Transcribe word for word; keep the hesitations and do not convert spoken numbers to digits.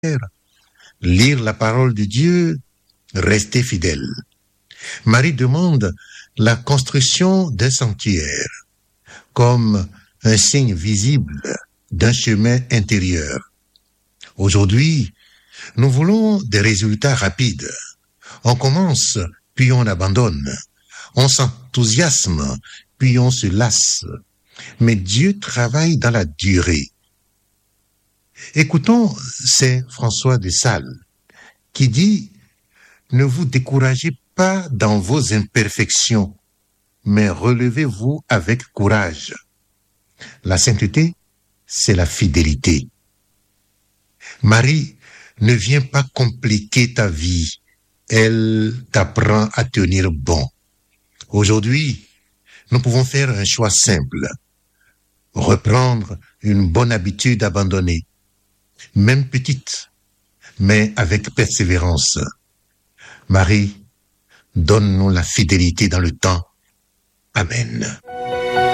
lire la parole de Dieu, rester fidèle. Marie demande la construction d'un sanctuaire comme un signe visible d'un chemin intérieur. Aujourd'hui, nous voulons des résultats rapides. On commence, puis on abandonne. On s'enthousiasme, puis on se lasse. Mais Dieu travaille dans la durée. Écoutons, c'est François de Sales qui dit « Ne vous découragez pas dans vos imperfections, mais relevez-vous avec courage. » La sainteté, c'est la fidélité. Marie ne vient pas compliquer ta vie, elle t'apprend à tenir bon. Aujourd'hui, nous pouvons faire un choix simple, reprendre une bonne habitude abandonnée, même petite, mais avec persévérance. Marie, donne-nous la fidélité dans le temps. Amen.